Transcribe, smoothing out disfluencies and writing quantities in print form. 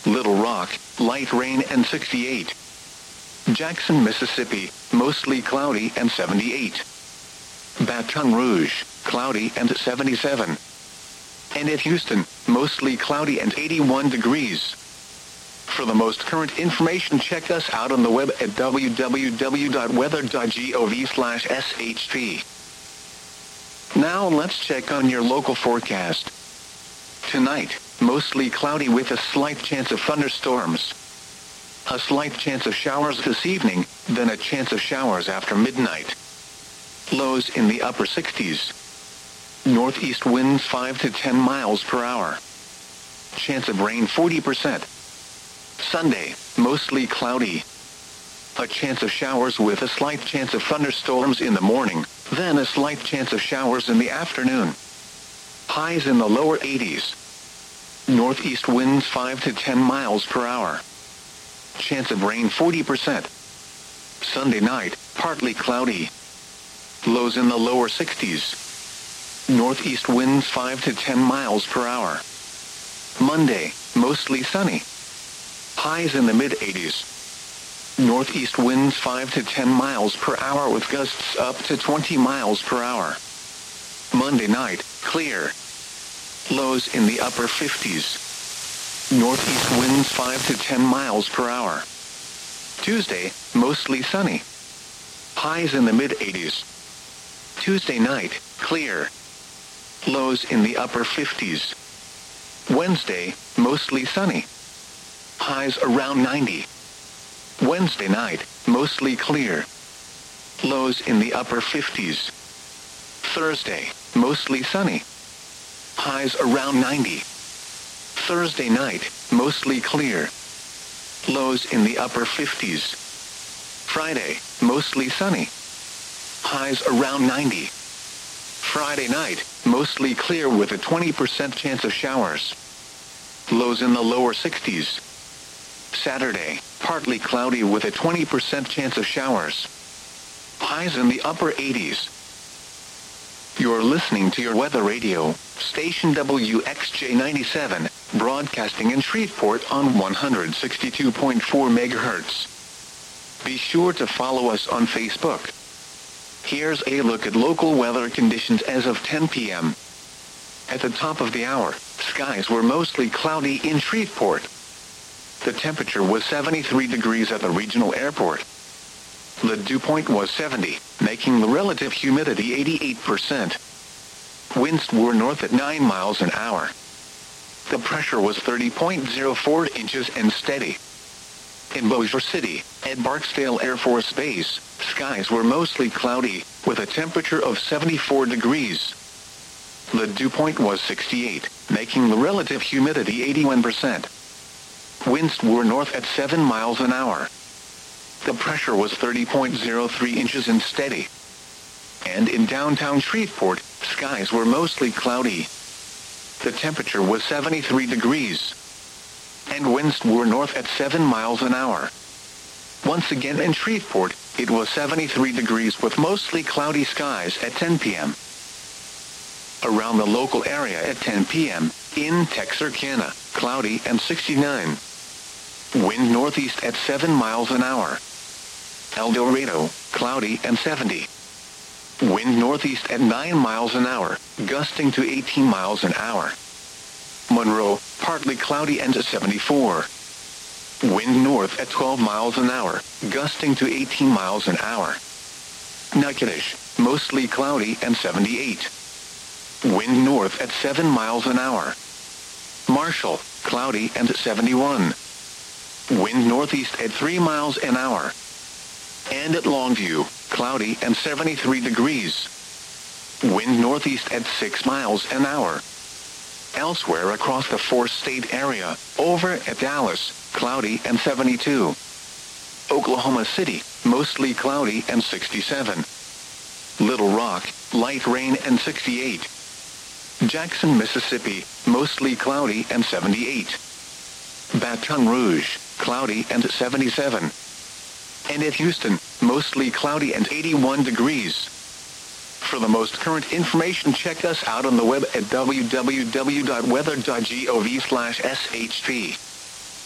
Little Rock, light rain and 68. Jackson, Mississippi, mostly cloudy and 78. Baton Rouge, cloudy and 77. And at Houston, mostly cloudy and 81 degrees. For the most current information, check us out on the web at www.weather.gov/shp. Now let's check on your local forecast. Tonight, mostly cloudy with a slight chance of thunderstorms. A slight chance of showers this evening, then a chance of showers after midnight. Lows in the upper 60s. Northeast winds 5 to 10 miles per hour. Chance of rain 40%. Sunday, mostly cloudy. A chance of showers with a slight chance of thunderstorms in the morning, then a slight chance of showers in the afternoon. Highs in the lower 80s. Northeast winds 5 to 10 miles per hour. Chance of rain 40%. Sunday night, partly cloudy. Lows in the lower 60s. Northeast winds 5 to 10 miles per hour. Monday, mostly sunny. Highs in the mid-80s. Northeast winds 5 to 10 miles per hour with gusts up to 20 miles per hour. Monday night, clear. Lows in the upper 50s. Northeast winds 5 to 10 miles per hour. Tuesday, mostly sunny. Highs in the mid-80s. Tuesday night, clear. Lows in the upper 50s. Wednesday, mostly sunny. Highs around 90. Wednesday night, mostly clear. Lows in the upper 50s. Thursday, mostly sunny. Highs around 90. Thursday night, mostly clear. Lows in the upper 50s. Friday, mostly sunny. Highs around 90. Friday night, mostly clear with a 20% chance of showers. Lows in the lower 60s. Saturday, partly cloudy with a 20% chance of showers. Highs in the upper 80s. You're listening to your weather radio, station WXJ97, broadcasting in Shreveport on 162.4 MHz. Be sure to follow us on Facebook. Here's a look at local weather conditions as of 10 p.m. At the top of the hour, skies were mostly cloudy in Shreveport. The temperature was 73 degrees at the regional airport. The dew point was 70, making the relative humidity 88%. Winds were north at 9 miles an hour. The pressure was 30.04 inches and steady. In Bossier City, at Barksdale Air Force Base, skies were mostly cloudy, with a temperature of 74 degrees. The dew point was 68, making the relative humidity 81%. Winds were north at 7 miles an hour. The pressure was 30.03 inches and steady. And in downtown Shreveport, skies were mostly cloudy. The temperature was 73 degrees. And winds were north at 7 miles an hour. Once again in Shreveport, it was 73 degrees with mostly cloudy skies at 10 p.m. Around the local area at 10 p.m., in Texarkana, cloudy and 69. Wind northeast at 7 miles an hour. El Dorado, cloudy and 70. Wind northeast at 9 miles an hour, gusting to 18 miles an hour. Monroe, partly cloudy and 74. Wind north at 12 miles an hour, gusting to 18 miles an hour. Natchitoches, mostly cloudy and 78. Wind north at 7 miles an hour. Marshall, cloudy and 71. Wind northeast at 3 miles an hour. And at Longview, cloudy and 73 degrees. Wind northeast at 6 miles an hour. Elsewhere across the four-state area, over at Dallas, cloudy and 72. Oklahoma City, mostly cloudy and 67. Little Rock, light rain and 68. Jackson, Mississippi, mostly cloudy and 78. Baton Rouge, cloudy and 77. And at Houston, mostly cloudy and 81 degrees. For the most current information, check us out on the web at www.weather.gov/shp.